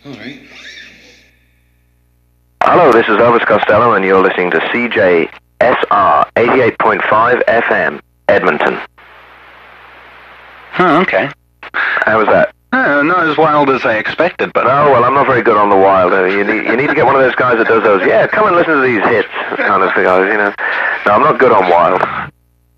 All right. Hello, this is Elvis Costello, and you're listening to CJSR 88.5 FM, Edmonton. Oh, okay. How was that? Not as wild as I expected, but... Oh, well, I'm not very good on the wild. You need to get one of those guys that does those, yeah, come and listen to these hits kind of guys, you know. No, I'm not good on wild.